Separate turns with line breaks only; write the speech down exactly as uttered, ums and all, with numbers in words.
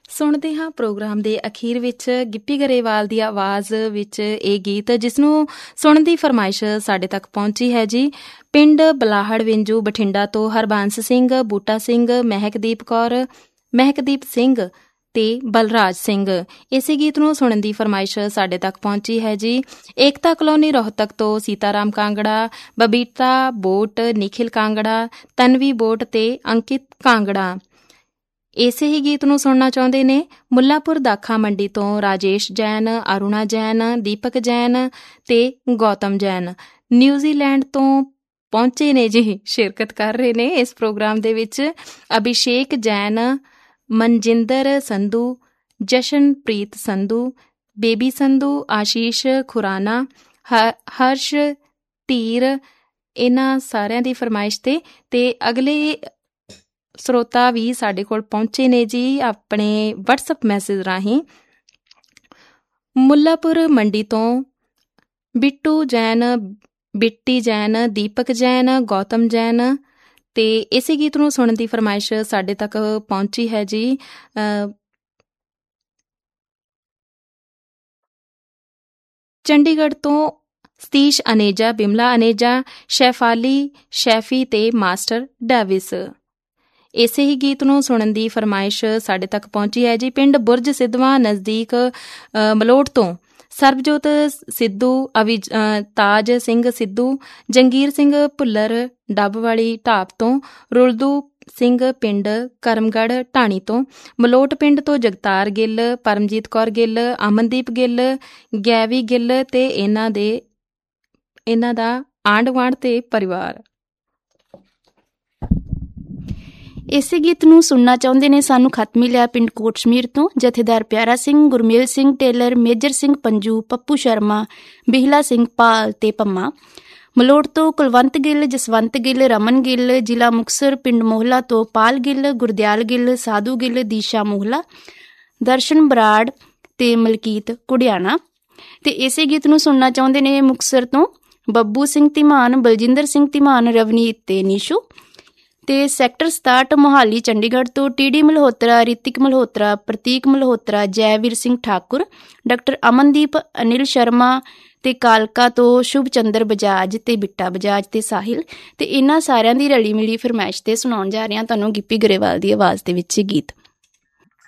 ਸੁਣਦੇ ਹਾਂ ਪ੍ਰੋਗਰਾਮ ਦੇ ਅਖੀਰ ਵਿੱਚ ਗਿੱਪੀ ਗਰੇਵਾਲ ਦੀ ਆਵਾਜ਼ ਵਿੱਚ ਇਹ ਗੀਤ, ਜਿਸ ਨੂੰ ਸੁਣਨ ਦੀ ਫਰਮਾਇਸ਼ ਸਾਡੇ ਤੱਕ ਪਹੁੰਚੀ ਹੈ ਜੀ। ਪਿੰਡ ਬਲਾਹੜ ਵਿੰਜੂ ਬਠਿੰਡਾ ਤੋਂ ਹਰਬੰਸ ਸਿੰਘ, ਬੂਟਾ ਸਿੰਘ, ਮਹਿਕਦੀਪ ਕੌਰ, ਮਹਿਕਦੀਪ ਸਿੰਘ ਤੇ ਬਲਰਾਜ ਸਿੰਘ। ਇਸੇ ਗੀਤ ਨੂੰ ਸੁਣਨ ਦੀ ਫਰਮਾਇਸ਼ ਸਾਡੇ ਤੱਕ ਪਹੁੰਚੀ ਹੈ ਜੀ। ਏਕਤਾ ਕਲੋਨੀ ਰੋਹਤਕ ਤੋਂ ਸੀਤਾਰਾਮ ਕਾਂਗੜਾ, ਬਬੀਤਾ ਬੋਟ, ਨਿਖਿਲ ਕਾਂਗੜਾ, ਤਨਵੀ ਬੋਟ ਤੇ ਅੰਕਿਤ ਕਾਂਗੜਾ ਇਸੇ ਹੀ ਗੀਤ ਨੂੰ ਸੁਣਨਾ ਚਾਹੁੰਦੇ ਨੇ। ਮੁੱਲਾਪੁਰ ਦਾਖਾ ਮੰਡੀ ਤੋਂ ਰਾਜੇਸ਼ ਜੈਨ, ਅਰੁਣਾ ਜੈਨ, ਦੀਪਕ ਜੈਨ ਤੇ ਗੌਤਮ ਜੈਨ ਨਿਊਜ਼ੀਲੈਂਡ ਤੋਂ ਪਹੁੰਚੇ ਨੇ ਜੀ, ਸ਼ਿਰਕਤ ਕਰ ਰਹੇ ਨੇ ਇਸ ਪ੍ਰੋਗਰਾਮ ਦੇ ਵਿੱਚ। ਅਭਿਸ਼ੇਕ ਜੈਨ, ਮਨਜਿੰਦਰ ਸੰਧੂ, ਜਸ਼ਨਪ੍ਰੀਤ ਸੰਧੂ, ਬੇਬੀ ਸੰਧੂ, ਆਸ਼ੀਸ਼ ਖੁਰਾਨਾ, ਹ ਹਰਸ਼ ਧੀਰ, ਇਹਨਾਂ ਸਾਰਿਆਂ ਦੀ ਫਰਮਾਇਸ਼ ਤੇ ਤੇ ਅਗਲੇ ਸਰੋਤਾ ਵੀ ਸਾਡੇ ਕੋਲ ਪਹੁੰਚੇ ਨੇ ਜੀ ਆਪਣੇ ਵਟਸਐਪ ਮੈਸੇਜ ਰਾਹੀਂ। ਮੁੱਲਾਪੁਰ ਮੰਡੀ ਤੋਂ ਬਿੱਟੂ ਜੈਨ, ਬਿੱਟੀ ਜੈਨ, ਦੀਪਕ ਜੈਨ, ਗੌਤਮ ਜੈਨ ਤੇ ਇਸੇ ਗੀਤ ਨੂੰ ਸੁਣਨ ਦੀ ਫਰਮਾਇਸ਼ ਸਾਡੇ ਤੱਕ ਪਹੁੰਚੀ ਹੈ ਜੀ। ਚੰਡੀਗੜ੍ਹ ਤੋਂ ਸਤੀਸ਼ ਅਨੇਜਾ, ਬਿਮਲਾ ਅਨੇਜਾ, ਸ਼ੈਫਾਲੀ ਸ਼ੈਫੀ ਤੇ ਮਾਸਟਰ ਡੈਵਿਸ ਇਸੇ ਹੀ ਗੀਤ ਨੂੰ ਸੁਣਨ ਦੀ ਫਰਮਾਇਸ਼ ਸਾਡੇ ਤੱਕ ਪਹੁੰਚੀ ਹੈ ਜੀ। ਪਿੰਡ ਬੁਰਜ ਸਿੱਧਵਾਂ ਨਜ਼ਦੀਕ ਮਲੋਟ ਤੋਂ ਸਰਬਜੋਤ ਸਿੱਧੂ, ਅਵੀ ਤਾਜ ਸਿੰਘ ਸਿੱਧੂ, ਜੰਗੀਰ ਸਿੰਘ ਭੁੱਲਰ ਡੱਬ ਵਾਲੀ ਢਾਬ ਤੋਂ, ਰੁਲਦੂ ਸਿੰਘ ਪਿੰਡ ਕਰਮਗੜ੍ਹ ਢਾਣੀ ਤੋਂ, ਮਲੋਟ ਪਿੰਡ ਤੋਂ ਜਗਤਾਰ ਗਿੱਲ, ਪਰਮਜੀਤ ਕੌਰ ਗਿੱਲ, ਅਮਨਦੀਪ ਗਿੱਲ, ਗੈਵੀ ਗਿੱਲ ਤੇ ਇਹਨਾਂ ਦੇ ਇਹਨਾਂ ਦਾ ਆਂਢ ਗੁਆਂਢ ਤੇ ਪਰਿਵਾਰ
ਇਸੇ ਗੀਤ ਨੂੰ ਸੁਣਨਾ ਚਾਹੁੰਦੇ ਨੇ। ਸਾਨੂੰ ਖਤ ਮਿਲਿਆ ਪਿੰਡ ਕੋਟਸ਼ਮੀਰ ਤੋਂ ਜਥੇਦਾਰ ਪਿਆਰਾ ਸਿੰਘ, ਗੁਰਮੇਲ ਸਿੰਘ ਟੇਲਰ, ਮੇਜਰ ਸਿੰਘ ਪੰਜੂ, ਪੱਪੂ ਸ਼ਰਮਾ, ਬਿਹਲਾ ਸਿੰਘ ਪਾਲ ਤੇ ਪੰਮਾ। ਮਲੋਟ ਤੋਂ ਕੁਲਵੰਤ ਗਿੱਲ, ਜਸਵੰਤ ਗਿੱਲ, ਰਮਨ ਗਿੱਲ, ਜ਼ਿਲ੍ਹਾ ਮੁਕਤਸਰ ਪਿੰਡ ਮੋਹਲਾ ਤੋਂ ਪਾਲ ਗਿੱਲ, ਗੁਰਦਿਆਲ ਗਿੱਲ, ਸਾਧੂ ਗਿੱਲ, ਦੀਸ਼ਾ ਮੋਹਲਾ, ਦਰਸ਼ਨ ਬਰਾੜ ਤੇ ਮਲਕੀਤ ਕੁੜਿਆਣਾ। ਤੇ ਇਸੇ ਗੀਤ ਨੂੰ ਸੁਣਨਾ ਚਾਹੁੰਦੇ ਨੇ ਮੁਕਤਸਰ ਤੋਂ ਬੱਬੂ ਸਿੰਘ ਧੀਮਾਨ, ਬਲਜਿੰਦਰ ਸਿੰਘ ਧੀਮਾਨ, ਰਵਨੀਤ ਤੇ ਨੀਸ਼ੂ। ਤੇ ਸੈਕਟਰ ਸਤਾਹਠ ਮੋਹਾਲੀ ਚੰਡੀਗੜ੍ਹ ਤੋਂ ਟੀਡੀ ਮਲਹੋਤਰਾ, ਰਿਤਿਕ ਮਲਹੋਤਰਾ, ਪ੍ਰਤੀਕ ਮਲਹੋਤਰਾ, ਜੈਵੀਰ ਸਿੰਘ ਠਾਕੁਰ, ਡਾਕਟਰ ਅਮਨਦੀਪ, ਅਨਿਲ ਸ਼ਰਮਾ ਤੇ ਕਾਲਕਾ ਤੋਂ ਸ਼ੁਭ ਚੰਦਰ ਬਜਾਜ ਤੇ ਬਿੱਟਾ ਬਜਾਜ ਤੇ ਸਾਹਿਲ। ਤੇ ਇਹਨਾਂ ਸਾਰਿਆਂ ਦੀ ਰਲੀ ਮਿਲੀ ਫਰਮਾਇਸ਼ ਤੇ ਸੁਣਾਉਣ ਜਾ ਰਹੇ ਹਾਂ ਤੁਹਾਨੂੰ ਗਿੱਪੀ ਗਰੇਵਾਲ ਦੀ ਆਵਾਜ਼ ਦੇ ਵਿੱਚ ਗੀਤ।